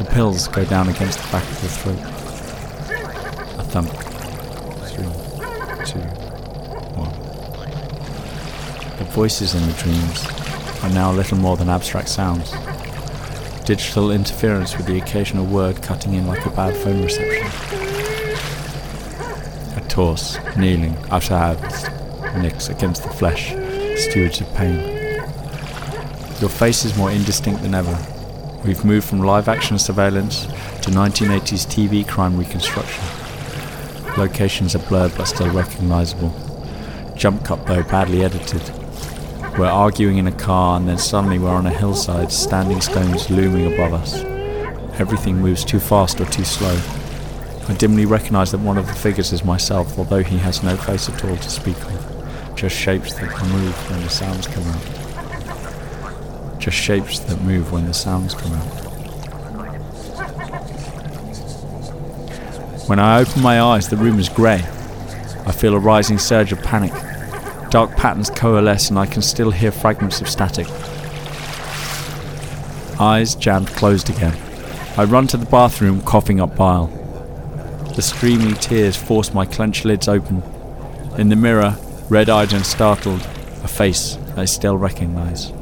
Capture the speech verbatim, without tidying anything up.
pills go down against the back of the throat. A thump. Three, two, one. The voices in the dreams are now little more than abstract sounds. Digital interference with the occasional word cutting in like a bad phone reception. A torse, kneeling, utter abs, nicks against the flesh, stewards of pain. Your face is more indistinct than ever. We've moved from live-action surveillance to nineteen eighties T V crime reconstruction. Locations are blurred but still recognisable. Jump cut though, badly edited. We're arguing in a car and then suddenly we're on a hillside, standing stones looming above us. Everything moves too fast or too slow. I dimly recognise that one of the figures is myself, although he has no face at all to speak of. Just shapes that move when the sounds come out. Just shapes that move when the sounds come out. When I open my eyes, the room is grey. I feel a rising surge of panic. Dark patterns coalesce and I can still hear fragments of static. Eyes jammed closed again. I run to the bathroom, coughing up bile. The streaming tears force my clenched lids open. In the mirror, red-eyed and startled, a face I still recognise.